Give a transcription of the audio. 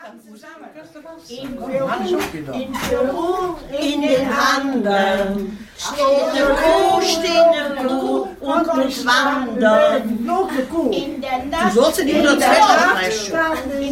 In Peru, in den Anden, steht eine Kuh und muss wandern. In der Nacht. Du sollst in die 102 streichen.